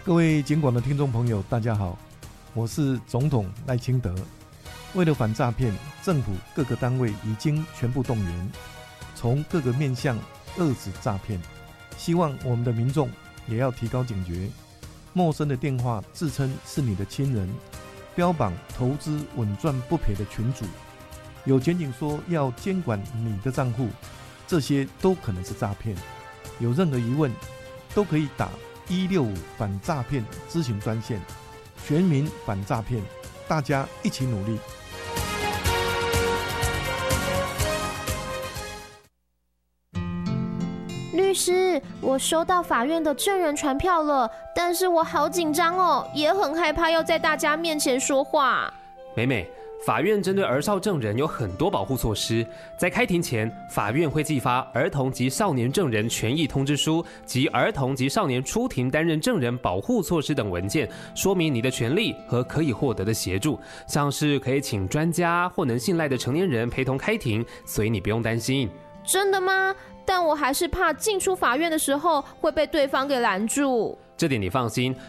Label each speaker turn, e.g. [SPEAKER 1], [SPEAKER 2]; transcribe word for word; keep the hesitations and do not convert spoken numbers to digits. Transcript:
[SPEAKER 1] 各位警广的听众朋友，大家好，我是总统赖清德。为了反诈骗，政府各个单位已经全部动员，从各个面向遏止诈骗。希望我们的民众也要提高警觉，陌生的电话自称是你的亲人，标榜投资稳赚不赔的群组，有检警说要监管你的账户，这些都可能是诈骗。有任何疑问，都可以打一六五反诈骗咨询专线，全民反诈骗，大家一起努力。
[SPEAKER 2] 律师，我收到法院的证人传票了，但是我好紧张哦，也很害怕要在大家面前说话。
[SPEAKER 3] 美美，法院针对儿少证人有很多保护措施，在开庭前，法院会寄发儿童及少年证人权益通知书及儿童及少年出庭担任证人保护措施等文件，说明你的权利和可以获得的协助，像是可以请专家或能信赖的成年人陪同开庭，所以你不用担心。
[SPEAKER 2] 真的吗？但我还是怕进出法院的时候会被对方给拦住。
[SPEAKER 3] 这点你放心，